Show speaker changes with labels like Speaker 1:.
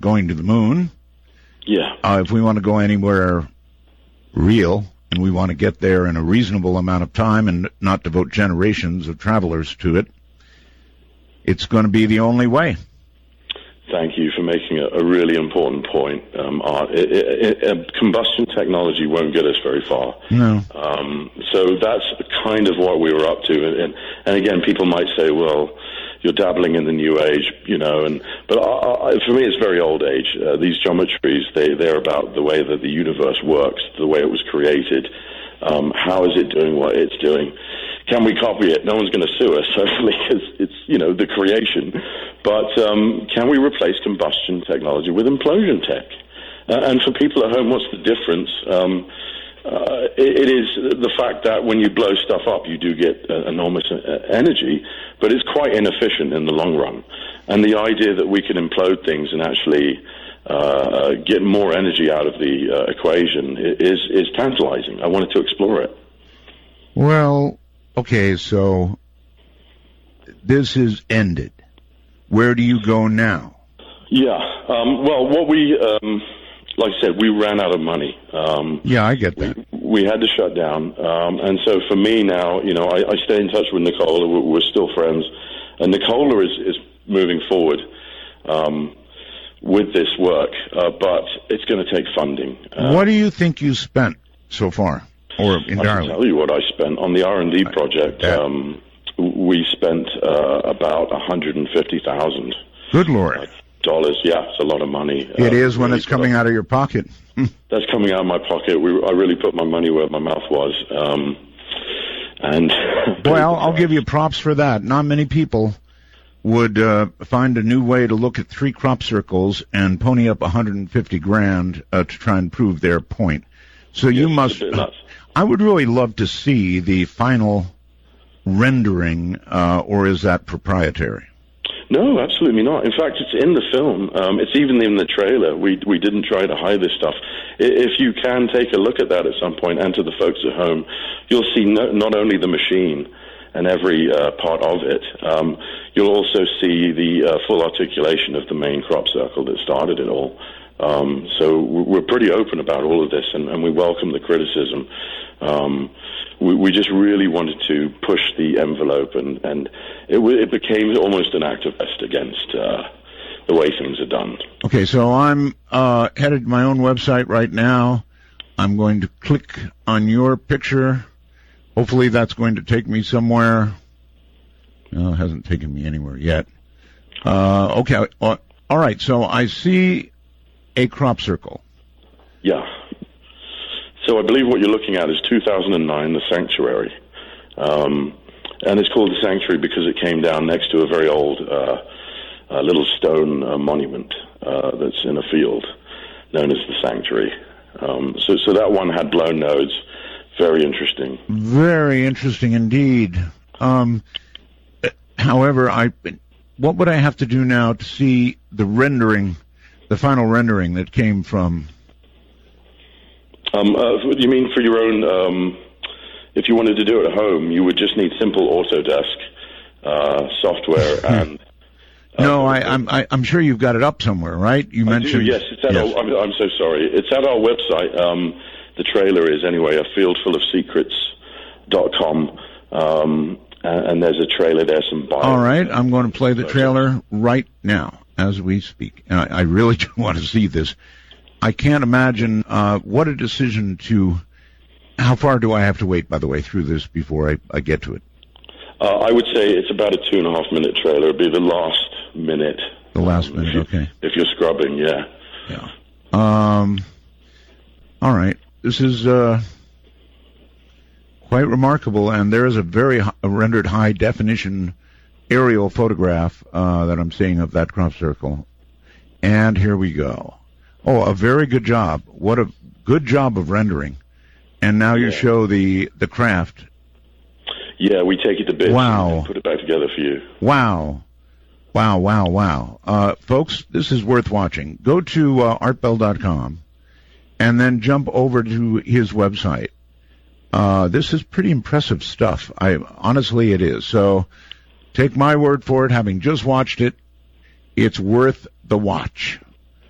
Speaker 1: going to the moon.
Speaker 2: Yeah.
Speaker 1: If we want to go anywhere real, and we want to get there in a reasonable amount of time and not devote generations of travelers to it, it's going to be the only way.
Speaker 2: Thank you for making a really important point, Art. Combustion technology won't get us very far.
Speaker 1: No.
Speaker 2: So that's kind of what we were up to. And again, people might say, well, you're dabbling in the new age, but for me, it's very old age. These geometries, they're about the way that the universe works, the way it was created. How is it doing what it's doing? Can we copy it? No one's going to sue us, certainly, because it's, the creation. But can we replace combustion technology with implosion tech? And for people at home, what's the difference? It is the fact that when you blow stuff up, you do get enormous energy, but it's quite inefficient in the long run. And the idea that we can implode things and actually get more energy out of the equation is tantalizing. I wanted to explore it.
Speaker 1: Well, okay, so this is ended. Where do you go now?
Speaker 2: Yeah, well, what we... like I said, we ran out of money.
Speaker 1: Yeah, I get that.
Speaker 2: We had to shut down. And so for me now, I stay in touch with Nicola. We're still friends. And Nicola is moving forward with this work, but it's going to take funding.
Speaker 1: What do you think you spent so far, or entirely?
Speaker 2: I can tell you what I spent. On the R&D project, we spent about $150,000.
Speaker 1: Good Lord.
Speaker 2: Dollars, yeah, it's a lot of money.
Speaker 1: It is when it's coming out of your pocket.
Speaker 2: That's coming out of my pocket. I really put my money where my mouth was.
Speaker 1: Well, I'll give you props for that. Not many people would find a new way to look at 3 crop circles and pony up $150,000 to try and prove their point. So you must. I would really love to see the final rendering, or is that proprietary?
Speaker 2: No, absolutely not. In fact, it's in the film. It's even in the trailer. We didn't try to hide this stuff. If you can take a look at that at some point, and to the folks at home, you'll see not only the machine and every part of it, you'll also see the full articulation of the main crop circle that started it all. So we're pretty open about all of this, and we welcome the criticism. We just really wanted to push the envelope, and it became almost an activist against the way things are done.
Speaker 1: Okay, so I'm headed to my own website right now. I'm going to click on your picture. Hopefully that's going to take me somewhere. No, it hasn't taken me anywhere yet. Okay, all right, so I see a crop circle.
Speaker 2: Yeah. So I believe what you're looking at is 2009, The Sanctuary. And it's called The Sanctuary because it came down next to a very old little stone monument that's in a field known as The Sanctuary. So that one had blown nodes. Very interesting. Very
Speaker 1: interesting indeed. However, what would I have to do now to see the rendering, the final rendering that came from...
Speaker 2: you mean for your own, if you wanted to do it at home, you would just need simple Autodesk software and...
Speaker 1: No, I'm sure you've got it up somewhere, right? You mentioned...
Speaker 2: Yes, it's at I'm so sorry. It's at our website. The trailer is, anyway, a fieldfullofsecrets.com. And there's a trailer there, some bio.
Speaker 1: All right, I'm going to play the trailer right now as we speak. And I really do want to see this. I can't imagine what a decision to... How far do I have to wait, by the way, through this before I get to it?
Speaker 2: I would say it's about a 2.5-minute trailer. It'd be the last minute.
Speaker 1: The last minute, okay.
Speaker 2: If you're scrubbing, yeah.
Speaker 1: Yeah. All right. This is quite remarkable, and there is a very rendered high-definition aerial photograph that I'm seeing of that crop circle. And here we go. Oh, a very good job. What a good job of rendering. And now you show the craft.
Speaker 2: Yeah, we take it to bits and put it back together for you.
Speaker 1: Wow. Wow, wow, wow. Folks, this is worth watching. Go to artbell.com and then jump over to his website. This is pretty impressive stuff. Honestly, it is. So take my word for it, having just watched it, it's worth the watch.